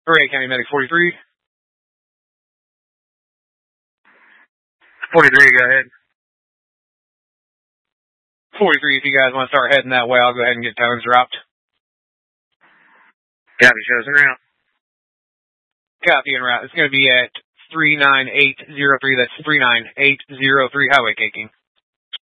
Hooray, County Medic 43. 43, go ahead. 43, if you guys want to start heading that way, I'll go ahead and get tones dropped. Copy, shows en route. Copy en route. It's going to be at 39803. That's 39803 Highway Caking.